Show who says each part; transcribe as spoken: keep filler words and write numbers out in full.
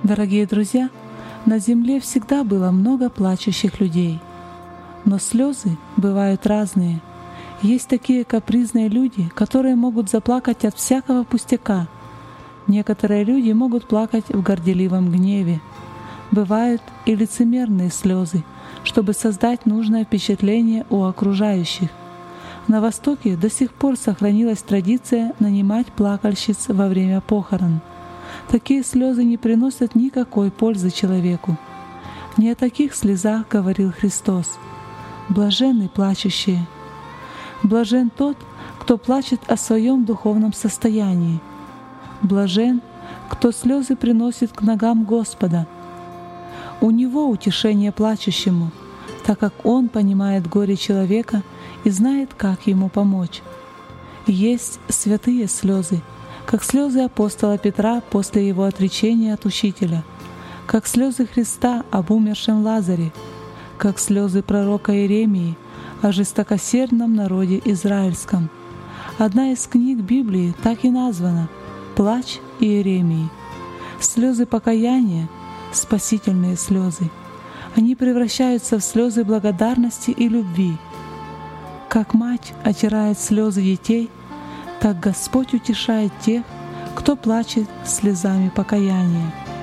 Speaker 1: Дорогие друзья, на земле всегда было много плачущих людей. Но слезы бывают разные. Есть такие капризные люди, которые могут заплакать от всякого пустяка. Некоторые люди могут плакать в горделивом гневе. Бывают и лицемерные слезы, чтобы создать нужное впечатление у окружающих. На Востоке до сих пор сохранилась традиция нанимать плакальщиц во время похорон. Такие слезы не приносят никакой пользы человеку. Не о таких слезах говорил Христос. Блаженны плачущие. Блажен тот, кто плачет о своем духовном состоянии. Блажен, кто слезы приносит к ногам Господа. У Него утешение плачущему, так как Он понимает горе человека и знает, как ему помочь. Есть святые слезы, как слезы апостола Петра после его отречения от Учителя, как слезы Христа об умершем Лазаре, как слезы пророка Иеремии о жестокосердном народе израильском. Одна из книг Библии так и названа «Плач Иеремии». Слезы покаяния — спасительные слезы. Они превращаются в слезы благодарности и любви. Как мать отирает слезы детей, так Господь утешает тех, кто плачет слезами покаяния.